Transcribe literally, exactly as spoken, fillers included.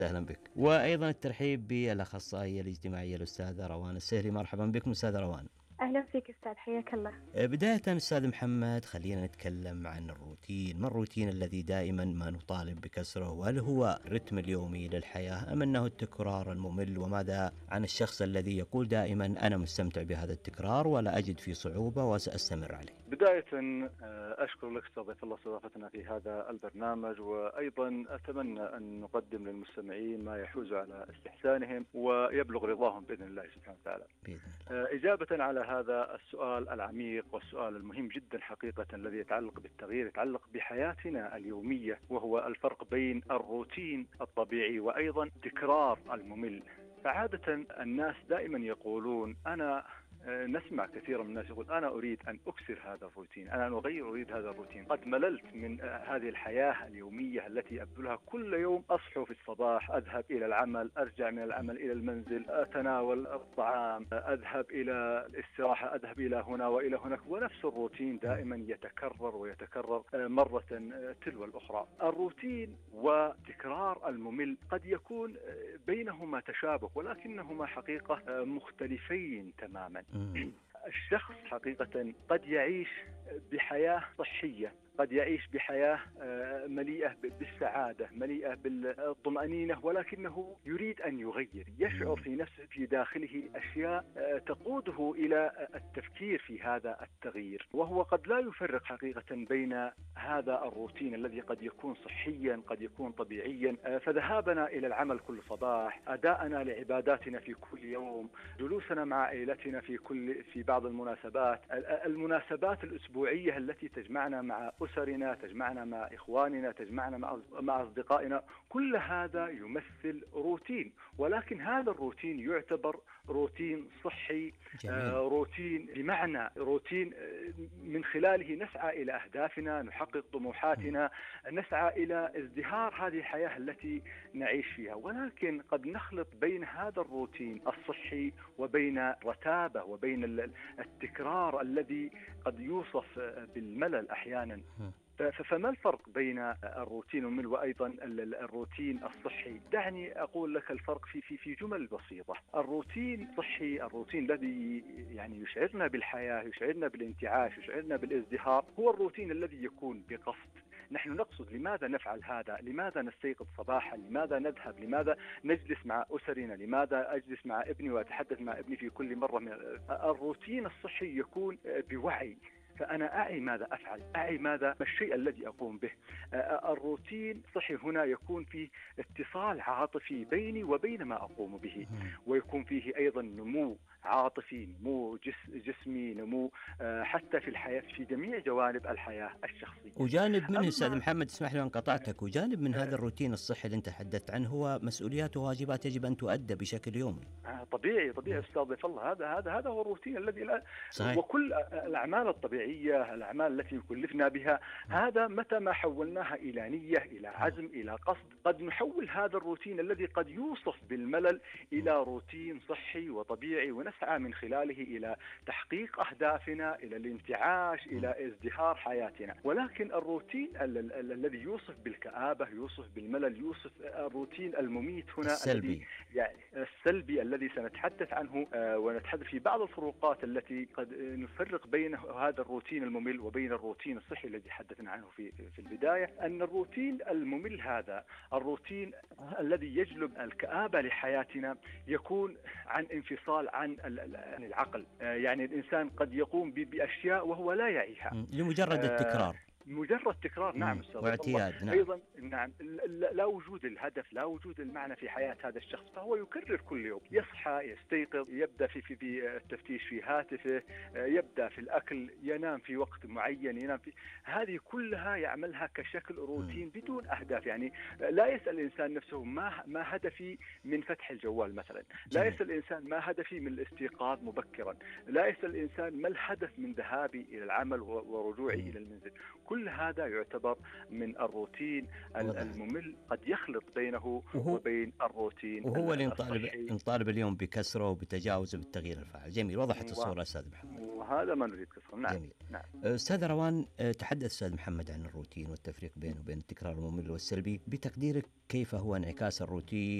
أهلا بك. وأيضا الترحيب بالأخصائية الاجتماعية الأستاذة روان السهري. مرحبا بكم أستاذة روان. أهلا فيك أستاذ، حياك الله. بداية أستاذ محمد، خلينا نتكلم عن الروتين. ما الروتين الذي دائما ما نطالب بكسره؟ وهل هو الرتم اليومي للحياة أم أنه التكرار الممل؟ وماذا عن الشخص الذي يقول دائما أنا مستمتع بهذا التكرار ولا أجد فيه صعوبة وسأستمر عليه؟ بداية أشكر لك استضيف الله استضافتنا في هذا البرنامج، وأيضا أتمنى أن نقدم للمستمعين ما يحوز على استحسانهم ويبلغ رضاهم بإذن الله سبحانه وتعالى. بإذن الله. إجابة على هذا السؤال العميق والسؤال المهم جدا حقيقة الذي يتعلق بالتغيير، يتعلق بحياتنا اليومية، وهو الفرق بين الروتين الطبيعي وأيضا تكرار الممل. فعادة الناس دائما يقولون أنا نسمع كثيرا من الناس يقول أنا أريد أن أكسر هذا الروتين، أنا أن أغير أريد هذا الروتين، قد مللت من هذه الحياة اليومية التي أبذلها كل يوم. أصحو في الصباح، أذهب إلى العمل، أرجع من العمل إلى المنزل، أتناول الطعام، أذهب إلى الاستراحة، أذهب إلى هنا وإلى هناك، ونفس الروتين دائما يتكرر ويتكرر مرة تلو الأخرى. الروتين وتكرار الممل قد يكون بينهما تشابه، ولكنهما حقيقة مختلفين تماما. الشخص حقيقة قد يعيش بحياة صحية، قد يعيش بحياة مليئة بالسعادة، مليئة بالطمأنينة، ولكنه يريد أن يغير، يشعر في نفسه في داخله أشياء تقوده إلى التفكير في هذا التغيير، وهو قد لا يفرق حقيقة بين هذا الروتين الذي قد يكون صحيا، قد يكون طبيعيا. فذهابنا إلى العمل كل صباح، أداءنا لعباداتنا في كل يوم، جلوسنا مع عائلتنا في كل في بعض المناسبات، المناسبات الأسبوعية التي تجمعنا مع أسرنا، تجمعنا مع إخواننا، تجمعنا مع مع أصدقائنا، كل هذا يمثل روتين، ولكن هذا الروتين يعتبر روتين صحي. آه روتين بمعنى روتين من خلاله نسعى إلى أهدافنا، نحقق طموحاتنا، نسعى إلى ازدهار هذه الحياة التي نعيش فيها. ولكن قد نخلط بين هذا الروتين الصحي وبين رتابة وبين التكرار الذي قد يوصف بالملل أحيانا. فما الفرق بين الروتين الممل وأيضا الروتين الصحي؟ دعني أقول لك الفرق في في في جمل بسيطة. الروتين الصحي، الروتين الذي يعني يشعرنا بالحياة، يشعرنا بالانتعاش، يشعرنا بالازدهار، هو الروتين الذي يكون بقصد. نحن نقصد لماذا نفعل هذا، لماذا نستيقظ صباحا، لماذا نذهب، لماذا نجلس مع أسرنا، لماذا أجلس مع ابني وأتحدث مع ابني في كل مرة من الروتين الصحي يكون بوعي. فأنا أعي ماذا أفعل، أعي ماذا ما الشيء الذي أقوم به. الروتين الصحي هنا يكون فيه اتصال عاطفي بيني وبين ما أقوم به، ويكون فيه أيضا نمو عاطفي، نمو جس جسمي، نمو حتى في الحياة في جميع جوانب الحياة الشخصية. وجانب منه أستاذ محمد، اسمح لي أن قطعتك، وجانب من هذا الروتين الصحي اللي أنت حدثت عنه هو مسؤوليات وواجبات يجب أن تؤدى بشكل يومي. طبيعي طبيعي أستاذ ضيف الله، هذا هذا هذا هو الروتين الذي لا صحيح. وكل الأعمال الطبيعية، الأعمال التي كلفنا بها، هذا متى ما حولناها إلى نية، إلى عزم، إلى قصد، قد نحول هذا الروتين الذي قد يوصف بالملل إلى روتين صحي وطبيعي، ونسعى من خلاله إلى تحقيق أهدافنا، إلى الانتعاش، إلى ازدهار حياتنا. ولكن الروتين الذي يوصف بالكآبة، يوصف بالملل، يوصف الروتين المميت هنا السلبي، يعني السلبي الذي سنتحدث عنه، ونتحدث في بعض الفروقات التي قد نفرق بين هذا الروتين الممل وبين الروتين الصحي الذي حدثنا عنه في في البداية. أن الروتين الممل هذا الروتين الذي يجلب الكآبة لحياتنا يكون عن انفصال عن العقل. يعني الإنسان قد يقوم بأشياء وهو لا يعيها لمجرد التكرار، مجرد تكرار. نعم أستاذ، واعتياد. نعم. أيضا نعم، لا وجود الهدف، لا وجود المعنى في حياة هذا الشخص، فهو يكرر كل يوم، يصحى، يستيقظ، يبدأ في في التفتيش في هاتفه، يبدأ في الأكل، ينام في وقت معين، ينام في هذه كلها يعملها كشكل روتين بدون أهداف. يعني لا يسأل الإنسان نفسه ما ما هدفي من فتح الجوال مثلا، لا يسأل الإنسان ما هدفي من الاستيقاظ مبكرا، لا يسأل الإنسان ما الهدف من ذهابي إلى العمل ورجوعي إلى المنزل. كل هذا يعتبر من الروتين الممل، قد يخلط بينه وهو وبين الروتين وهو اللي نطالب الصحي. نطالب اليوم بكسره وبتجاوزه بالتغيير الفعال. جميل، وضحت الصورة أستاذ محمد. وهذا ما نريد كسره. نعم. جميل. نعم. أستاذ روان، تحدث أستاذ محمد عن الروتين والتفريق بينه وبين التكرار الممل والسلبي. بتقديرك كيف هو انعكاس الروتين